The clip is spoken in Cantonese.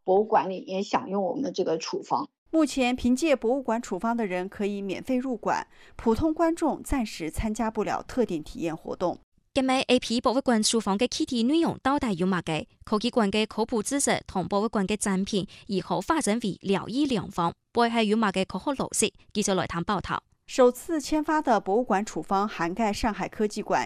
博物馆里面享用我们的这个处方。 目前凭借博物馆处方的人可以免费入馆，普通观众暂时参加不了特定体验活动。 今日 AP 博物館廚房嘅 Kitty 內容到底有乜嘅？科技館嘅科普知識同博物館嘅展品如何發展為療醫良方？背後有乜嘅科學邏輯？記者來談報道。 首次簽發的博物館處方涵蓋上海科技館、